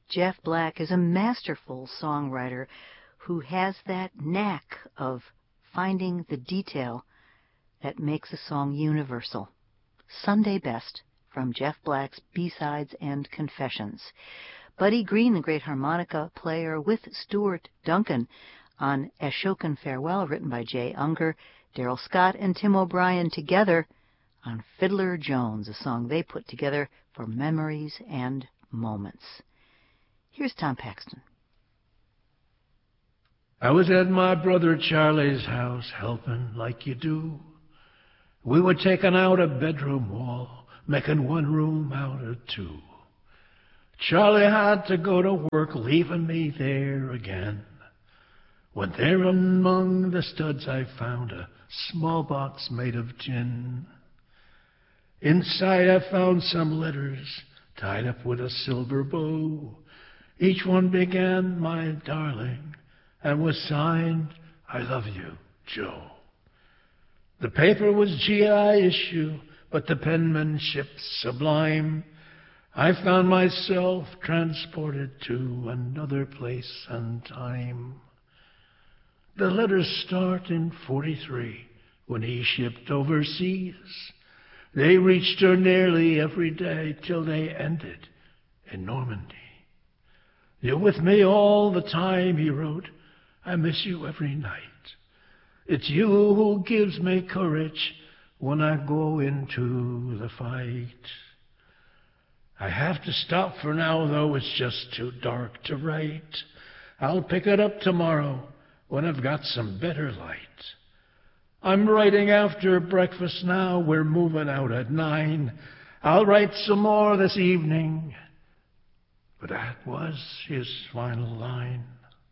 Jeff Black is a masterful songwriter who has that knack of finding the detail that makes a song universal. Sunday Best from Jeff Black's B-Sides and Confessions. Buddy Green, the great harmonica player, with Stuart Duncan on Ashokan Farewell, written by Jay Unger, Daryl Scott and Tim O'Brien together on Fiddler Jones, a song they put together for memories and moments. Here's Tom Paxton. I was at my brother Charlie's house helping like you do. We were taking out a bedroom wall, making one room out of two. Charlie had to go to work, leaving me there again. When there among the studs I found a small box made of gin. Inside I found some letters tied up with a silver bow. Each one began, "My darling," and was signed, "I love you, Joe." The paper was GI issue, but the penmanship sublime. I found myself transported to another place and time. The letters start in 43, when he shipped overseas. They reached her nearly every day till they ended in Normandy. "You're with me all the time," he wrote. "I miss you every night. It's you who gives me courage when I go into the fight. I have to stop for now, though it's just too dark to write. I'll pick it up tomorrow when I've got some better light. I'm writing after breakfast now. We're moving out at 9. I'll write some more this evening." But that was his final line.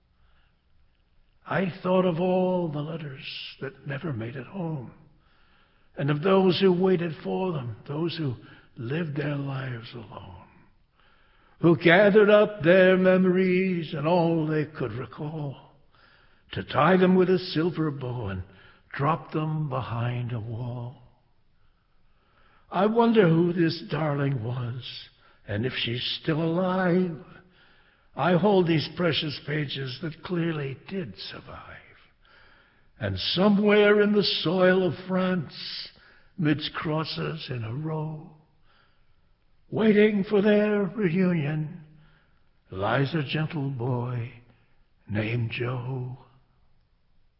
I thought of all the letters that never made it home, and of those who waited for them, those who lived their lives alone, who gathered up their memories and all they could recall, to tie them with a silver bow and drop them behind a wall. I wonder who this darling was, and if she's still alive. I hold these precious pages that clearly did survive. And somewhere in the soil of France, midst crosses in a row, waiting for their reunion, lies a gentle boy named Joe.